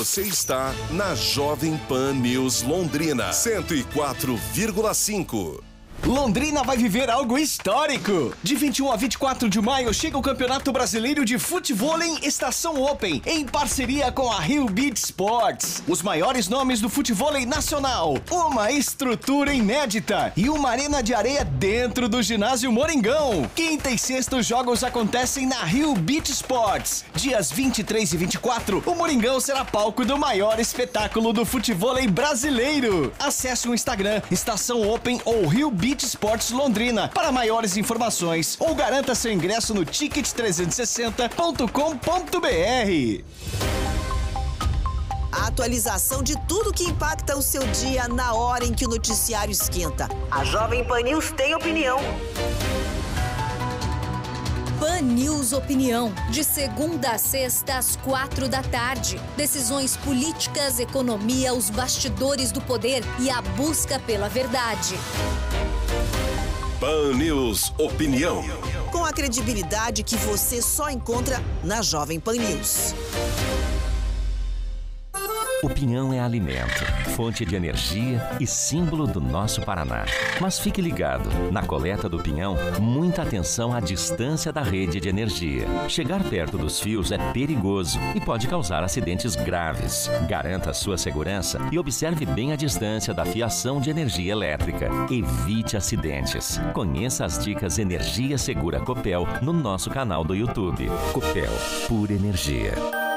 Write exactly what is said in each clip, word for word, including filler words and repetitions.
Você está na Jovem Pan News Londrina, cento e quatro vírgula cinco. Londrina vai viver algo histórico. De vinte e um a vinte e quatro de maio chega o Campeonato Brasileiro de Futevôlei Estação Open, em parceria com a Rio Beach Sports. Os maiores nomes do futevôlei nacional, uma estrutura inédita e uma arena de areia dentro do ginásio Moringão. Quinta e sexta os jogos acontecem na Rio Beach Sports. Dias vinte e três e vinte e quatro, o Moringão será palco do maior espetáculo do futevôlei brasileiro. Acesse o Instagram Estação Open ou Rio Beach Esportes Londrina para maiores informações ou garanta seu ingresso no ticket trezentos e sessenta ponto com ponto br. A atualização de tudo que impacta o seu dia na hora em que o noticiário esquenta. A Jovem Pan News tem opinião. Pan News Opinião, de segunda a sexta às quatro da tarde. Decisões políticas, economia, os bastidores do poder e a busca pela verdade. Pan News Opinião. Com a credibilidade que você só encontra na Jovem Pan News. O pinhão é alimento, fonte de energia e símbolo do nosso Paraná. Mas fique ligado, na coleta do pinhão, muita atenção à distância da rede de energia. Chegar perto dos fios é perigoso e pode causar acidentes graves. Garanta a sua segurança e observe bem a distância da fiação de energia elétrica. Evite acidentes. Conheça as dicas Energia Segura Copel no nosso canal do YouTube. Copel, pura energia.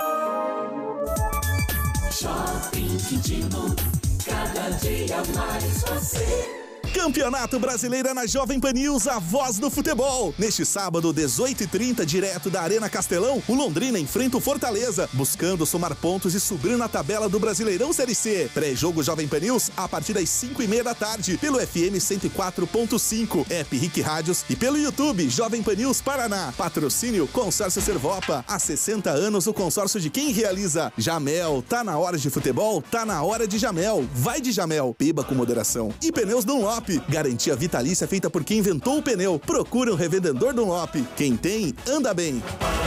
Shopping Quintino, cada dia mais você. Campeonato Brasileiro é na Jovem Pan News, a voz do futebol. Neste sábado, dezoito e trinta, direto da Arena Castelão, o Londrina enfrenta o Fortaleza, buscando somar pontos e subir na tabela do Brasileirão Série C. Pré-jogo Jovem Pan News, a partir das cinco e meia da tarde, pelo F M cento e quatro ponto cinco, app Rick Rádios e pelo YouTube Jovem Pan News Paraná. Patrocínio Consórcio Servopa. Há sessenta anos, o consórcio de quem realiza. Jamel, tá na hora de futebol? Tá na hora de Jamel. Vai de Jamel, beba com moderação. E Pneus Dunlop. Garantia vitalícia feita por quem inventou o pneu. Procura um revendedor Dunlop. Quem tem, anda bem.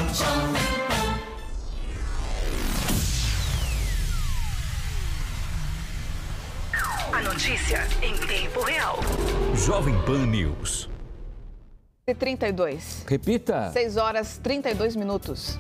A notícia em tempo real. Jovem Pan News. trinta e dois. Repita. seis horas e trinta e dois minutos.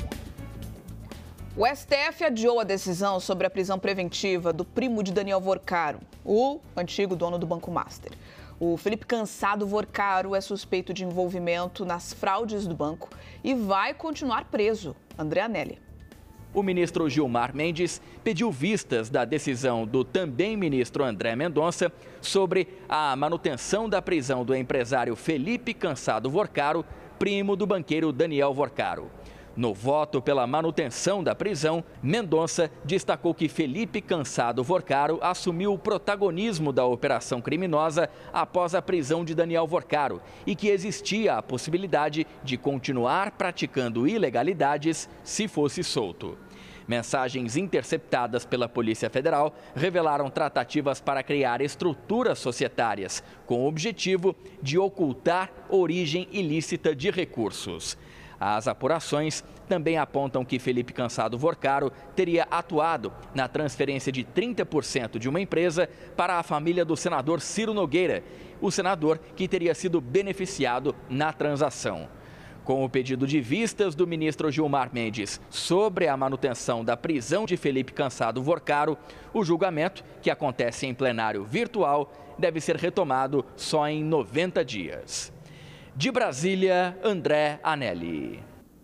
O S T F adiou a decisão sobre a prisão preventiva do primo de Daniel Vorcaro, o antigo dono do Banco Master. O Felipe Cansado Vorcaro é suspeito de envolvimento nas fraudes do banco e vai continuar preso. André Anelli. O ministro Gilmar Mendes pediu vistas da decisão do também ministro André Mendonça sobre a manutenção da prisão do empresário Felipe Cansado Vorcaro, primo do banqueiro Daniel Vorcaro. No voto pela manutenção da prisão, Mendonça destacou que Felipe Cansado Vorcaro assumiu o protagonismo da operação criminosa após a prisão de Daniel Vorcaro e que existia a possibilidade de continuar praticando ilegalidades se fosse solto. Mensagens interceptadas pela Polícia Federal revelaram tratativas para criar estruturas societárias, com o objetivo de ocultar origem ilícita de recursos. As apurações também apontam que Felipe Cansado Vorcaro teria atuado na transferência de trinta por cento de uma empresa para a família do senador Ciro Nogueira, o senador que teria sido beneficiado na transação. Com o pedido de vistas do ministro Gilmar Mendes sobre a manutenção da prisão de Felipe Cansado Vorcaro, o julgamento, que acontece em plenário virtual, deve ser retomado só em noventa dias. De Brasília, André Anelli.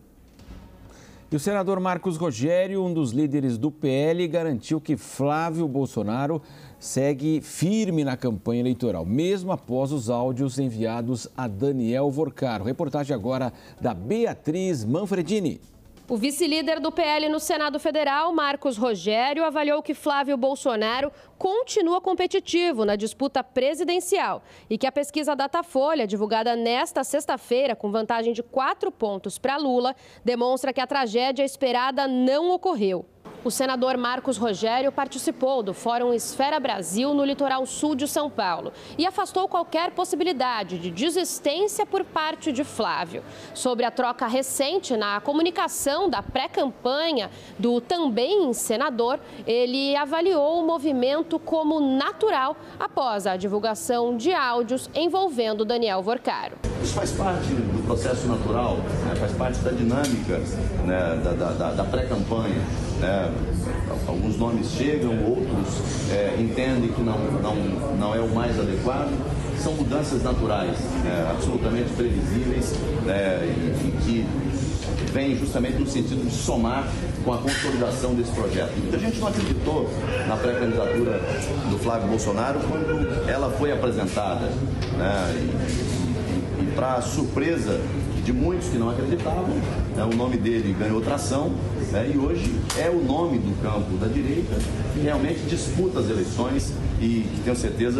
E o senador Marcos Rogério, um dos líderes do P L, garantiu que Flávio Bolsonaro segue firme na campanha eleitoral, mesmo após os áudios enviados a Daniel Vorcaro. Reportagem agora da Beatriz Manfredini. O vice-líder do P L no Senado Federal, Marcos Rogério, avaliou que Flávio Bolsonaro continua competitivo na disputa presidencial e que a pesquisa Datafolha, divulgada nesta sexta-feira com vantagem de quatro pontos para Lula, demonstra que a tragédia esperada não ocorreu. O senador Marcos Rogério participou do Fórum Esfera Brasil no litoral sul de São Paulo e afastou qualquer possibilidade de desistência por parte de Flávio. Sobre a troca recente na comunicação da pré-campanha do também senador, ele avaliou o movimento como natural após a divulgação de áudios envolvendo Daniel Vorcaro. Isso faz parte do processo natural, né? Faz parte da dinâmica, né? da, da, da pré-campanha. Né? Alguns nomes chegam, outros é, entendem que não, não, não é o mais adequado. São mudanças naturais, né? Absolutamente previsíveis, né? e, e que vêm justamente no sentido de somar com a consolidação desse projeto. Muita gente não acreditou na pré-candidatura do Flávio Bolsonaro quando ela foi apresentada, né? e, para surpresa de muitos que não acreditavam, né, o nome dele ganhou tração, né, e hoje é o nome do campo da direita que realmente disputa as eleições e que tenho certeza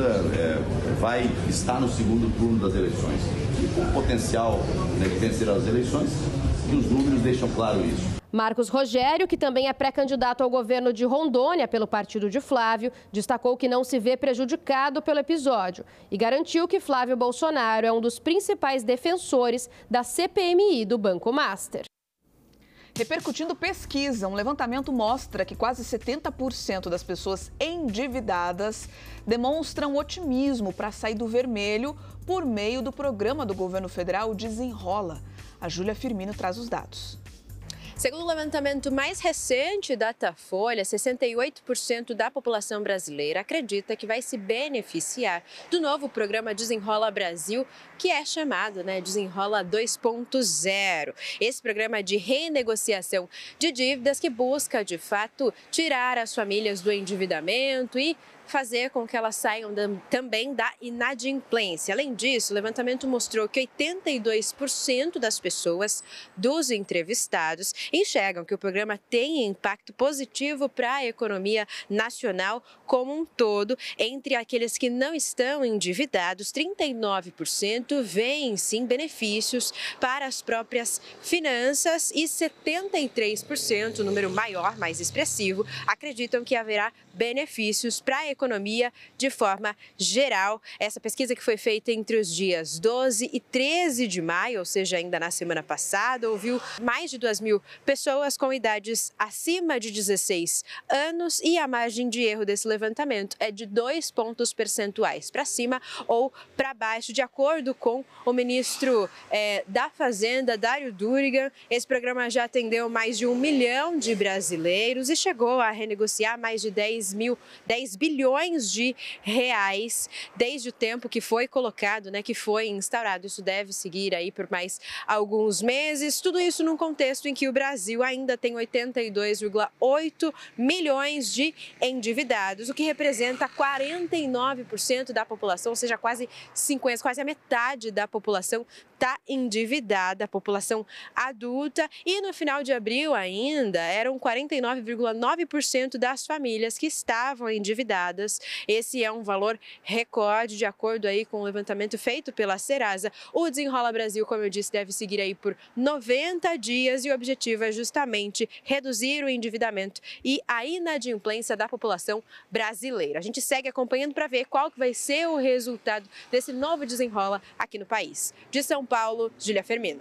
é, vai estar no segundo turno das eleições. E com o potencial, né, de vencer as eleições, que os números deixam claro isso. Marcos Rogério, que também é pré-candidato ao governo de Rondônia pelo partido de Flávio, destacou que não se vê prejudicado pelo episódio e garantiu que Flávio Bolsonaro é um dos principais defensores da C P M I do Banco Master. Repercutindo pesquisa, um levantamento mostra que quase setenta por cento das pessoas endividadas demonstram otimismo para sair do vermelho por meio do programa do governo federal Desenrola. A Júlia Firmino traz os dados. Segundo o levantamento mais recente da Datafolha, sessenta e oito por cento da população brasileira acredita que vai se beneficiar do novo programa Desenrola Brasil, que é chamado, né, Desenrola dois ponto zero. Esse programa de renegociação de dívidas que busca, de fato, tirar as famílias do endividamento e fazer com que elas saiam da, também da inadimplência. Além disso, o levantamento mostrou que oitenta e dois por cento das pessoas dos entrevistados enxergam que o programa tem impacto positivo para a economia nacional como um todo. Entre aqueles que não estão endividados, trinta e nove por cento veem sim benefícios para as próprias finanças e setenta e três por cento, o número maior, mais expressivo, acreditam que haverá benefícios para a economia de forma geral. Essa pesquisa que foi feita entre os dias doze e treze de maio, ou seja, ainda na semana passada, ouviu mais de duas mil pessoas com idades acima de dezesseis anos e a margem de erro desse levantamento é de dois pontos percentuais para cima ou para baixo, de acordo com o ministro é, da Fazenda, Dário Durigan. Esse programa já atendeu mais de um milhão de brasileiros e chegou a renegociar mais de dez mil, dez bilhões de reais desde o tempo que foi colocado, né, que foi instaurado. Isso deve seguir aí por mais alguns meses. Tudo isso num contexto em que o Brasil ainda tem oitenta e dois vírgula oito milhões de endividados, o que representa quarenta e nove por cento da população, ou seja, quase cinquenta, quase a metade da população está endividada, a população adulta. E no final de abril ainda eram quarenta e nove vírgula nove por cento das famílias que estavam endividadas. Esse é um valor recorde, de acordo aí com o levantamento feito pela Serasa. O Desenrola Brasil, como eu disse, deve seguir aí por noventa dias e o objetivo é justamente reduzir o endividamento e a inadimplência da população brasileira. A gente segue acompanhando para ver qual que vai ser o resultado desse novo Desenrola aqui no país. De São Paulo, Júlia Firmino.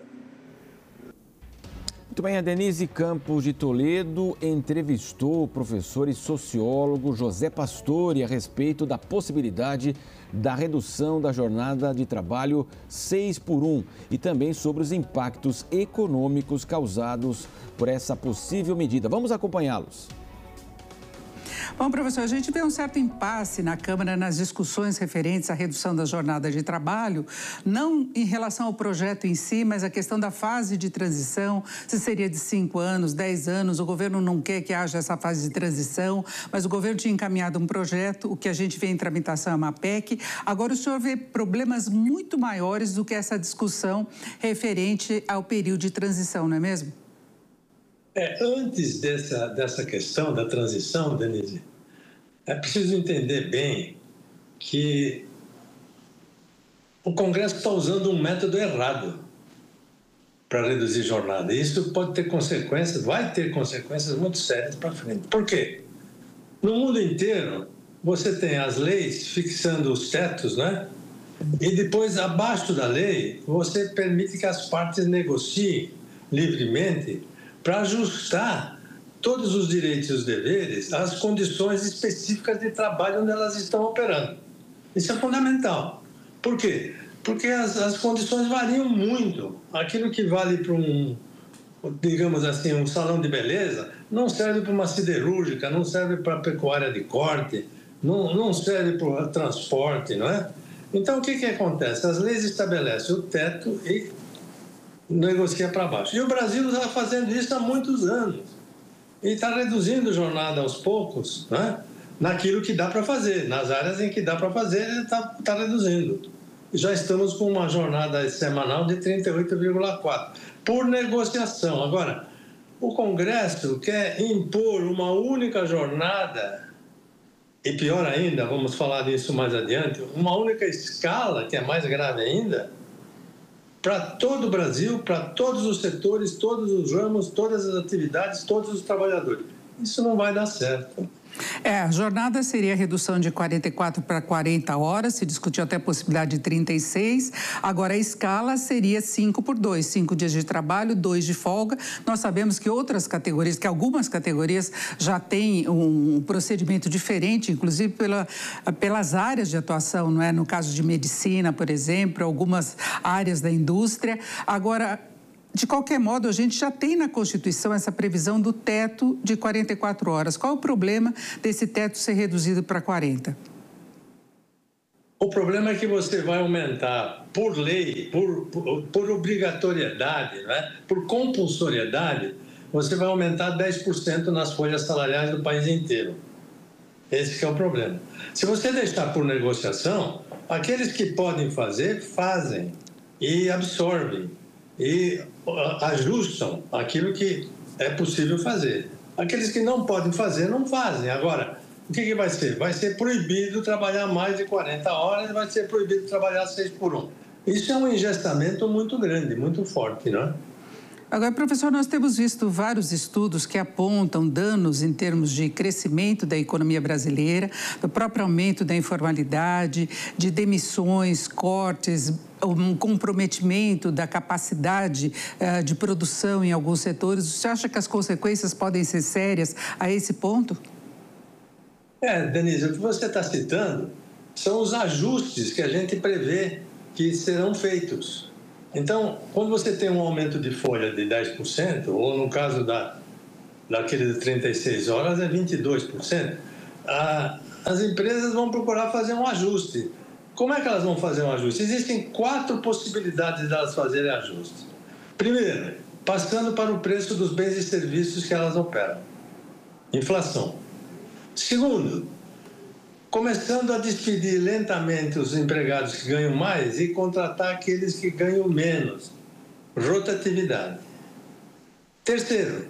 Muito bem, a Denise Campos de Toledo entrevistou o professor e sociólogo José Pastore a respeito da possibilidade da redução da jornada de trabalho seis por um e também sobre os impactos econômicos causados por essa possível medida. Vamos acompanhá-los. Bom, professor, a gente vê um certo impasse na Câmara nas discussões referentes à redução da jornada de trabalho, não em relação ao projeto em si, mas a questão da fase de transição, se seria de cinco anos, dez anos. O governo não quer que haja essa fase de transição, mas o governo tinha encaminhado um projeto, o que a gente vê em tramitação é uma P E C. Agora, o senhor vê problemas muito maiores do que essa discussão referente ao período de transição, não é mesmo? É, antes dessa, dessa questão da transição, Denise, é preciso entender bem que o Congresso está usando um método errado. para reduzir jornada. Isso pode ter consequências, vai ter consequências muito sérias para frente. Por quê? No mundo inteiro, você tem as leis fixando os tetos, né? E depois, abaixo da lei, você permite que as partes negociem livremente para ajustar todos os direitos e os deveres às condições específicas de trabalho onde elas estão operando. Isso é fundamental. Por quê? Porque as, as condições variam muito. Aquilo que vale para um, digamos assim, um salão de beleza, não serve para uma siderúrgica, não serve para a pecuária de corte, não, não serve para o transporte, não é? Então, o que, que acontece? As leis estabelecem o teto e negocia para baixo. E o Brasil está fazendo isso há muitos anos. E está reduzindo jornada aos poucos, né? Naquilo que dá para fazer. Nas áreas em que dá para fazer, ele está tá reduzindo. Já estamos com uma jornada semanal de trinta e oito vírgula quatro, por negociação. Agora, o Congresso quer impor uma única jornada, e pior ainda, vamos falar disso mais adiante, uma única escala, que é mais grave ainda, para todo o Brasil, para todos os setores, todos os ramos, todas as atividades, todos os trabalhadores. Isso não vai dar certo. É, a jornada seria a redução de quarenta e quatro para quarenta horas, se discutiu até a possibilidade de trinta e seis. Agora, a escala seria cinco por dois, cinco dias de trabalho, dois de folga. Nós sabemos que outras categorias, que algumas categorias já têm um procedimento diferente, inclusive pela, pelas áreas de atuação, não é? No caso de medicina, por exemplo, algumas áreas da indústria. Agora, de qualquer modo, a gente já tem na Constituição essa previsão do teto de quarenta e quatro horas. Qual o problema desse teto ser reduzido para quarenta? O problema é que você vai aumentar por lei, por, por, por obrigatoriedade, né? Por compulsoriedade, você vai aumentar dez por cento nas folhas salariais do país inteiro. Esse que é o problema. Se você deixar por negociação, aqueles que podem fazer, fazem e absorvem. E ajustam aquilo que é possível fazer. Aqueles que não podem fazer, não fazem. Agora, o que, que vai ser? Vai ser proibido trabalhar mais de quarenta horas e vai ser proibido trabalhar seis por um. Isso é um engestamento muito grande, muito forte, não é? Agora, professor, nós temos visto vários estudos que apontam danos em termos de crescimento da economia brasileira, do próprio aumento da informalidade, de demissões, cortes, um comprometimento da capacidade uh, de produção em alguns setores. Você acha que as consequências podem ser sérias a esse ponto? É, Denise, o que você está citando são os ajustes que a gente prevê que serão feitos. Então, quando você tem um aumento de folha de dez por cento, ou no caso da, daquele de trinta e seis horas é vinte e dois por cento, a, as empresas vão procurar fazer um ajuste. Como é que elas vão fazer um ajuste? Existem quatro possibilidades de elas fazerem ajuste. Primeiro, passando para o preço dos bens e serviços que elas operam. Inflação. Segundo, começando a despedir lentamente os empregados que ganham mais e contratar aqueles que ganham menos. Rotatividade. Terceiro,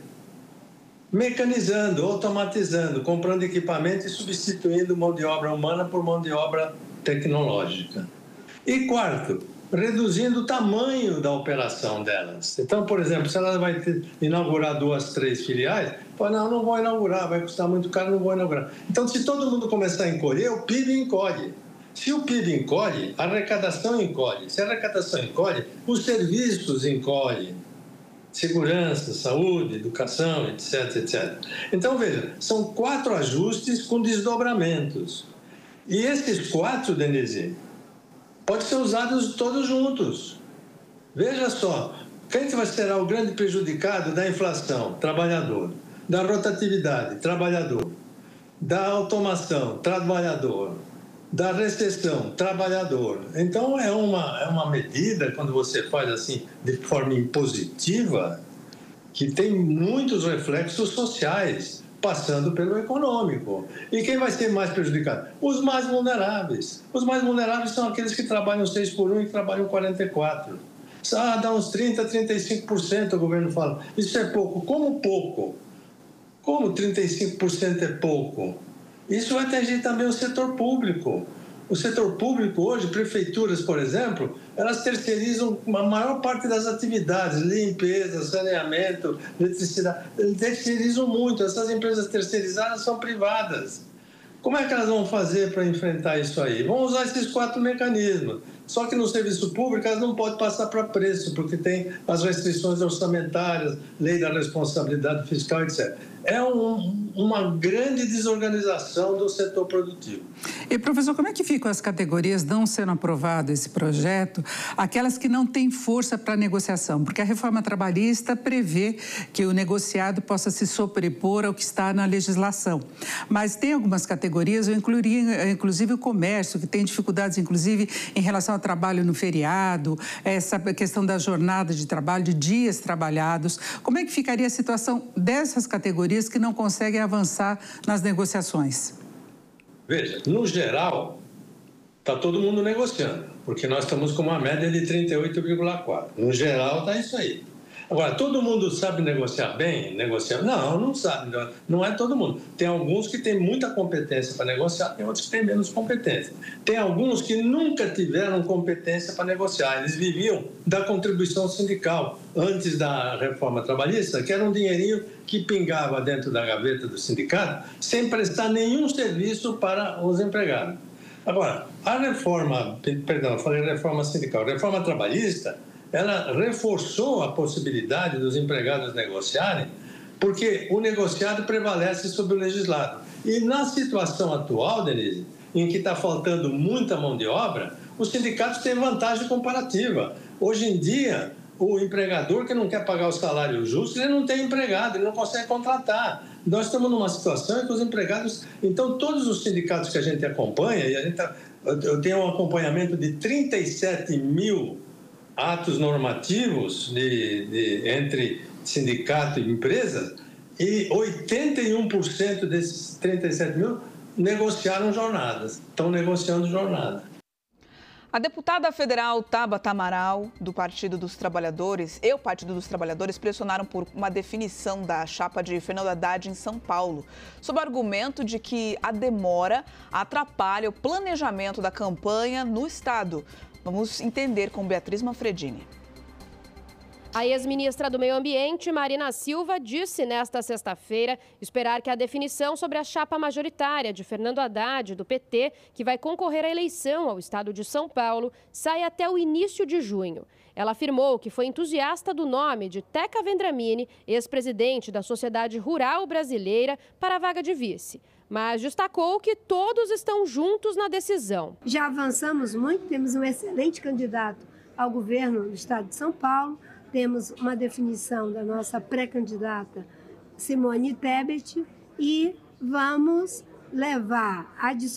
mecanizando, automatizando, comprando equipamento e substituindo mão de obra humana por mão de obra tecnológica. E quarto, reduzindo o tamanho da operação delas. Então, por exemplo, se ela vai ter, inaugurar duas, três filiais, fala, não, não vou inaugurar, vai custar muito caro, não vou inaugurar. Então, se todo mundo começar a encolher, o P I B encolhe. Se o P I B encolhe, a arrecadação encolhe. Se a arrecadação encolhe, os serviços encolhem. Segurança, saúde, educação, etc, etcétera. Então, veja, são quatro ajustes com desdobramentos. E esses quatro, Denise, podem ser usados todos juntos. Veja só, quem que vai ser o grande prejudicado da inflação? Trabalhador. Da rotatividade? Trabalhador. Da automação? Trabalhador. Da recessão? Trabalhador. Então, é uma, é uma medida, quando você faz assim, de forma impositiva, que tem muitos reflexos sociais, passando pelo econômico. E quem vai ser mais prejudicado? Os mais vulneráveis. Os mais vulneráveis são aqueles que trabalham seis por um e que trabalham quarenta e quatro. Ah, dá uns trinta, trinta e cinco por cento, o governo fala. Isso é pouco. Como pouco? Como trinta e cinco por cento é pouco? Isso vai atingir também o setor público. O setor público hoje, prefeituras, por exemplo, elas terceirizam a maior parte das atividades, limpeza, saneamento, eletricidade, eles terceirizam muito. Essas empresas terceirizadas são privadas. Como é que elas vão fazer para enfrentar isso aí? Vão usar esses quatro mecanismos. Só que no serviço público elas não podem passar para preço, porque tem as restrições orçamentárias, lei da responsabilidade fiscal, etcétera. É um, uma grande desorganização do setor produtivo. E, professor, como é que ficam as categorias não sendo aprovado esse projeto, aquelas que não têm força para negociação? Porque a reforma trabalhista prevê que o negociado possa se sobrepor ao que está na legislação. Mas tem algumas categorias, eu incluiria inclusive o comércio, que tem dificuldades, inclusive, em relação ao trabalho no feriado, essa questão da jornada de trabalho, de dias trabalhados. Como é que ficaria a situação dessas categorias que não conseguem avançar nas negociações? Veja, no geral, está todo mundo negociando, porque nós estamos com uma média de trinta e oito vírgula quatro. No geral, está isso aí. Agora, todo mundo sabe negociar bem? Negociar? Não, não sabe. Não é todo mundo. Tem alguns que têm muita competência para negociar, tem outros que têm menos competência. Tem alguns que nunca tiveram competência para negociar. Eles viviam da contribuição sindical antes da reforma trabalhista, que era um dinheirinho que pingava dentro da gaveta do sindicato sem prestar nenhum serviço para os empregados. Agora, a reforma, perdão, eu falei reforma sindical, a reforma trabalhista, ela reforçou a possibilidade dos empregados negociarem, porque o negociado prevalece sobre o legislado. E na situação atual, Denise, em que está faltando muita mão de obra, os sindicatos têm vantagem comparativa. Hoje em dia, o empregador que não quer pagar o salário justo, ele não tem empregado, ele não consegue contratar. Nós estamos numa situação em que os empregados... Então, todos os sindicatos que a gente acompanha, e a gente tá, eu tenho um acompanhamento de trinta e sete mil atos normativos de, de, entre sindicato e empresa, e oitenta e um por cento desses trinta e sete mil negociaram jornadas, estão negociando jornada. A deputada federal Tabata Amaral, do Partido dos Trabalhadores, e o Partido dos Trabalhadores pressionaram por uma definição da chapa de Fernando Haddad em São Paulo, sob o argumento de que a demora atrapalha o planejamento da campanha no estado. Vamos entender com Beatriz Manfredini. A ex-ministra do Meio Ambiente, Marina Silva, disse nesta sexta-feira esperar que a definição sobre a chapa majoritária de Fernando Haddad, do P T, que vai concorrer à eleição ao estado de São Paulo, saia até o início de junho. Ela afirmou que foi entusiasta do nome de Teca Vendramini, ex-presidente da Sociedade Rural Brasileira, para a vaga de vice. Mas destacou que todos estão juntos na decisão. Já avançamos muito, temos um excelente candidato ao governo do estado de São Paulo, temos uma definição da nossa pré-candidata Simone Tebet e vamos levar a discussão